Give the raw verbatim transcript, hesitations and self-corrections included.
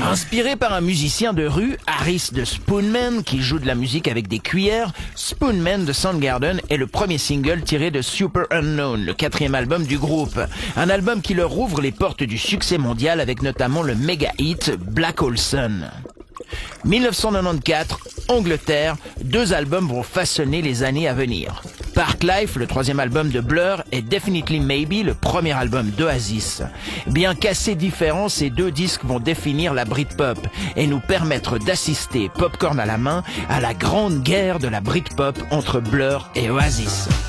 Inspiré par un musicien de rue, Harris de Spoonman, qui joue de la musique avec des cuillères, Spoonman de Soundgarden est le premier single tiré de Super Unknown, le quatrième album du groupe. Un album qui leur ouvre les portes du succès mondial avec notamment le méga hit Black Hole Sun. dix-neuf cent quatre-vingt-quatorze, Angleterre, deux albums vont façonner les années à venir. Park Life, le troisième album de Blur, et Definitely Maybe, le premier album d'Oasis. Bien qu'assez différents, ces deux disques vont définir la Britpop et nous permettre d'assister, popcorn à la main, à la grande guerre de la Britpop entre Blur et Oasis.